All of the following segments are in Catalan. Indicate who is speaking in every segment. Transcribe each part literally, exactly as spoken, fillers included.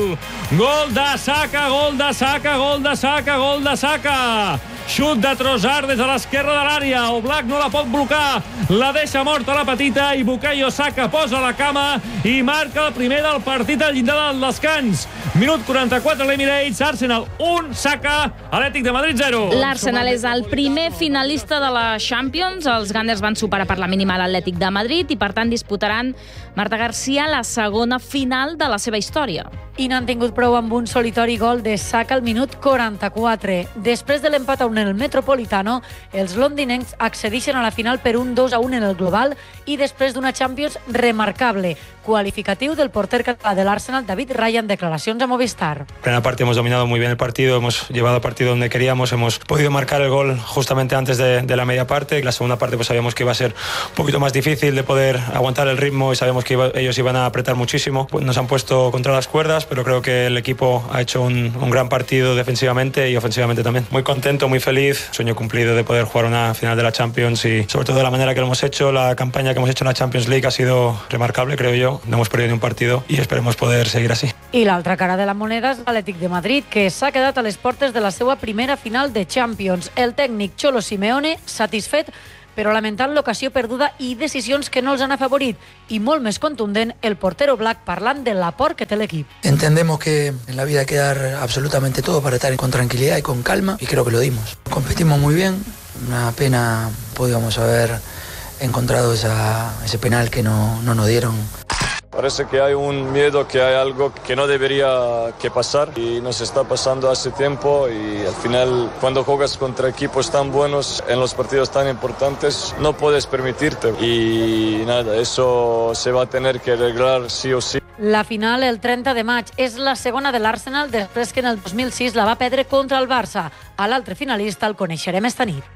Speaker 1: gol! Gol de Saka, gol de Saka, gol de Saka, gol de Saka! Xut de Trossard des de l'esquerra de l'àrea. Oblak no la pot blocar. La deixa morta la petita i Bukayo Saka posa la cama i marca el primer del partit al llindar del descans. Minut quaranta-quatre, l'Emirates. Arsenal un, Saka. Atlètic de Madrid zero.
Speaker 2: L'Arsenal és el primer finalista de la Champions. Els Gunners van superar per la mínima l'Atlètic de Madrid i, per tant, disputaran, Marta García, la segona final de la seva història.
Speaker 3: I n'han tingut prou amb un solitori gol de Saka al minut quaranta-quatre. Després de l'empat a un en el Metropolitano, els londinencs accedeixen a la final per un dos a un en el global i després d'una Champions remarcable. Cualificatiu del porter català de l'Arsenal, David Raya, en declaracions a Movistar.
Speaker 4: Primera parte hemos dominado muy bien el partido, hemos llevado el partido donde queríamos, hemos podido marcar el gol justamente antes de, de la media parte. La segunda parte pues sabíamos que iba a ser un poquito más difícil de poder aguantar el ritmo y sabíamos que iba, ellos iban a apretar muchísimo. Pues nos han puesto contra las cuerdas, pero creo que el equipo ha hecho un, un gran partido defensivamente y ofensivamente también. Muy contento, muy feliz, sueño cumplido de poder jugar una final de la Champions y sobre todo de la manera que lo hemos hecho. La campaña que hemos hecho en la Champions League ha sido remarcable, creo yo. No hemos perdido ni un partido y esperemos poder seguir así.
Speaker 3: I l'altra cara de la moneda és l'Atlètic de Madrid, que s'ha quedat a les portes de la seva primera final de Champions. El tècnic Cholo Simeone, satisfet, però lamentant l'ocasió perduda i decisions que no els han afavorit. I molt més contundent, el portero Black parlant de l'aport que té l'equip.
Speaker 5: Entendemos que en la vida hay que dar absolutamente todo para estar con tranquilidad y con calma, y creo que lo dimos. Competimos muy bien, una pena podíamos haber encontrado esa, ese penal que no, no nos dieron.
Speaker 6: Parece que hay un miedo, que hay algo que no debería que pasar y nos está pasando hace tiempo y al final cuando juegas contra equipos tan buenos en los partidos tan importantes no puedes permitirte y nada, eso se va a tener que arreglar sí o sí.
Speaker 3: La final el trenta de maig és la segona de l'Arsenal després que en el dos mil sis la va perdre contra el Barça. A l'altre finalista el coneixerem esta nit.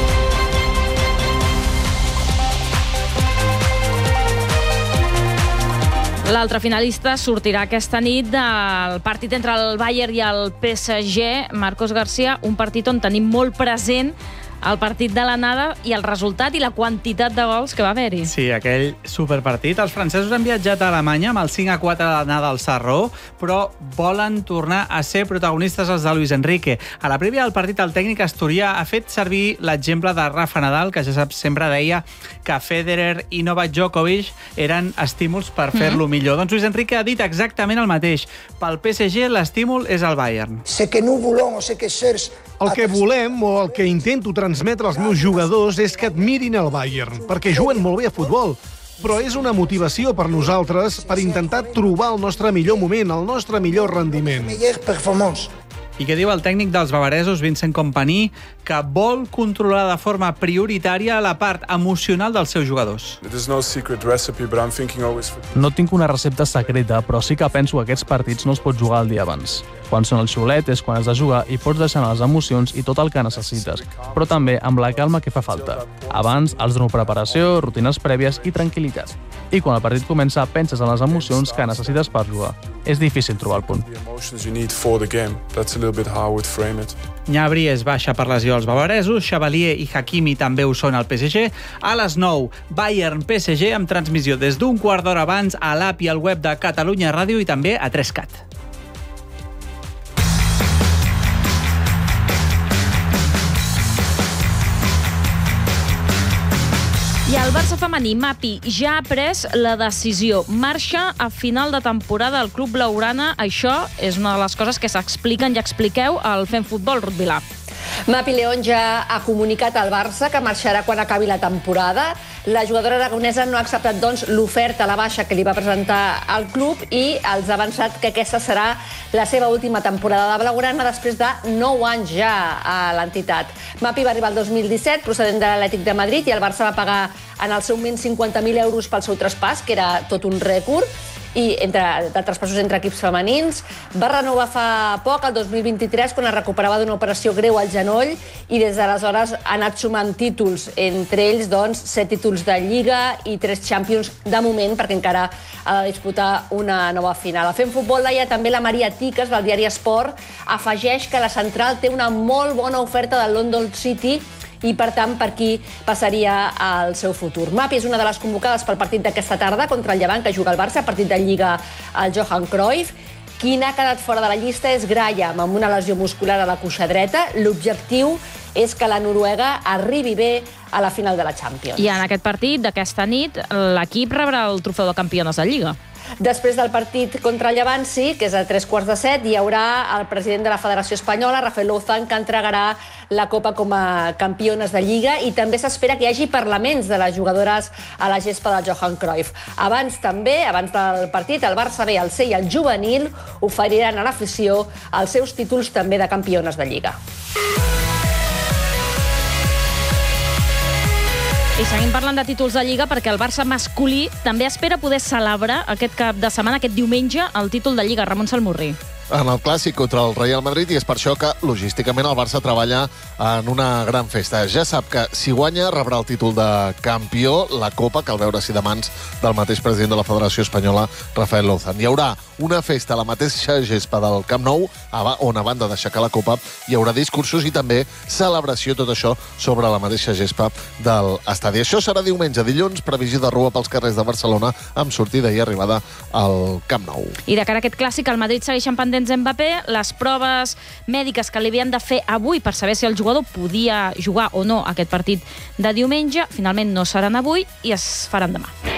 Speaker 2: L'altre finalista sortirà aquesta nit del partit entre el Bayern i el P S G. Marcos García, un partit on tenim molt present el partit de l'anada i el resultat i la quantitat de gols que va haver-hi.
Speaker 7: Sí, aquell superpartit. Els francesos han viatjat a Alemanya amb el cinc a quatre de l'anada al Sarró, però volen tornar a ser protagonistes els de Luis Enrique. A la prèvia del partit, el tècnic asturià ha fet servir l'exemple de Rafa Nadal, que ja saps, sempre deia que Federer i Novak Djokovic eren estímuls per fer-lo mm-hmm. millor. Doncs Luis Enrique ha dit exactament el mateix. Pel P S G l'estímul és el Bayern.
Speaker 8: Sé que no volem o sé que certs...
Speaker 9: El que volem o el que intento transmetre als meus jugadors és que admirin el Bayern, perquè juguen molt bé a futbol. Però és una motivació per nosaltres per intentar trobar el nostre millor moment, el nostre millor rendiment.
Speaker 7: I què diu el tècnic dels bavaresos, Vincent Kompany, que vol controlar de forma prioritària la part emocional dels seus jugadors.
Speaker 10: No tinc una recepta secreta, però sí que penso que aquests partits no es pot jugar el dia abans. Quan són el xiulet és quan has de jugar i pots deixar les emocions i tot el que necessites, però també amb la calma que fa falta. Abans els dono preparació, rutines prèvies i tranquil·litat. I quan el partit comença, penses en les emocions que necessites per jugar. És difícil trobar el punt.
Speaker 7: Gnabry és baixa per lesió als bavaresos, Chevalier i Hakimi també ho són al P S G. A les nou, Bayern-P S G amb transmissió des d'un quart d'hora abans a l'app i al web de Catalunya Ràdio i també a tres cat.
Speaker 2: I el Barça femení, Mapi, ja ha pres la decisió. Marxa a final de temporada al club blaugrana. Això és una de les coses que s'expliquen i expliqueu al Fem Futbol, Ruth Vilà.
Speaker 11: Mapi León ja ha comunicat al Barça que marxarà quan acabi la temporada. La jugadora aragonesa no ha acceptat, doncs, l'oferta a la baixa que li va presentar al club i els ha avançat que aquesta serà la seva última temporada de blaugrana després de nou anys ja a l'entitat. Mapi va arribar el dos mil disset procedent de l'Atlètic de Madrid i el Barça va pagar en el seu moment cinquanta mil euros pel seu traspàs, que era tot un rècord, i entre, de traspassos entre equips femenins. Va renovar fa poc, el dos mil vint-i-tres, quan es recuperava d'una operació greu al genoll i des d'aleshores ha anat sumant títols, entre ells, doncs, set títols de Lliga i tres Champions de moment, perquè encara ha de disputar una nova final. A Fem Futbol deia també la Maria Tiques, del diari Esport, afegeix que la central té una molt bona oferta del London City i, per tant, per aquí passaria el seu futur. Mapi és una de les convocades pel partit d'aquesta tarda contra el Llevant, que juga al Barça, partit de Lliga al Johan Cruyff, Qui n'ha quedat fora de la llista és Graham, amb una lesió muscular a la cuixa dreta. L'objectiu és que la Noruega arribi bé a la final de la Champions.
Speaker 2: I en aquest partit d'aquesta nit, l'equip rebrà el trofeu de campiones de Lliga.
Speaker 11: Després del partit contra el Llevanci, que és a tres quarts de set, hi haurà el president de la Federació Espanyola, Rafael Louzán, que entregarà la Copa com a campiones de Lliga, i també s'espera que hi hagi parlaments de les jugadores a la gespa del Johan Cruyff. Abans també, abans del partit, el Barça B, el C i el juvenil oferiran a l'afició els seus títols també de campiones de Lliga.
Speaker 2: I seguim parlant de títols de Lliga perquè el Barça masculí també espera poder celebrar aquest cap de setmana, aquest diumenge, el títol de Lliga. Ramon Salmurri.
Speaker 12: En el clàssic contra el Real Madrid, i és per això que, logísticament, el Barça treballa en una gran festa. Ja sap que, si guanya, rebrà el títol de campió, la Copa, cal veure si de mans del mateix president de la Federació Espanyola, Rafael Louzán. Hi haurà una festa a la mateixa gespa del Camp Nou, on, a banda d'aixecar la Copa, hi haurà discursos i també celebració, tot això, sobre la mateixa gespa de l'estadi. Això serà diumenge. Dilluns, previsió de rua pels carrers de Barcelona, amb sortida i arribada al Camp Nou.
Speaker 2: I de cara a aquest clàssic, el Madrid segueixen pendents Mbappé. Les proves mèdiques que li havien de fer avui per saber si el jugador podia jugar o no aquest partit de diumenge, finalment no seran avui i es faran demà.